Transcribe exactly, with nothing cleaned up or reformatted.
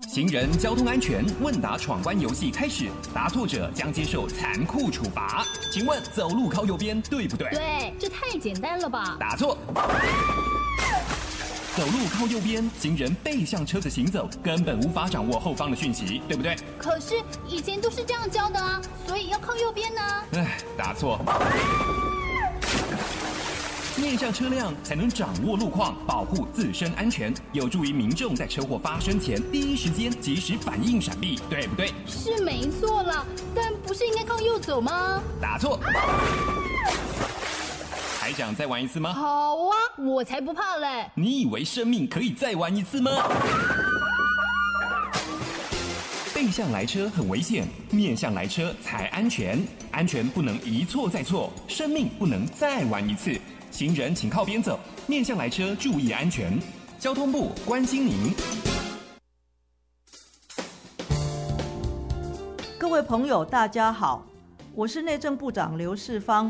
行人交通安全问答闯关游戏开始，答错者将接受残酷处罚。请问走路靠右边对不对？ 对，这太简单了吧？ 答错。走路靠右边，行人背向车子行走，根本无法掌握后方的讯息，对不对？ 可是以前都是这样教的啊，所以要靠右边呢。 哎，答错。面向车辆才能掌握路况，保护自身安全，有助于民众在车祸发生前第一时间及时反应闪避，对不对？ 是没错啦，但不是应该靠右走吗？ 答错。还想再玩一次吗？ 好啊，我才不怕嘞！ 你以为生命可以再玩一次吗？背向来车很危险，面向来车才安全。安全不能一错再错，生命不能再玩一次。行人请靠边走，面向来车注意安全。交通部关心您。 各位朋友，大家好，我是内政部长刘世芳。